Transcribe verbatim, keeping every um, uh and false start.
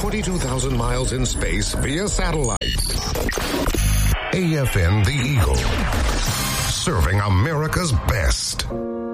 twenty-two thousand miles in space via satellite. A F N The Eagle, serving America's best.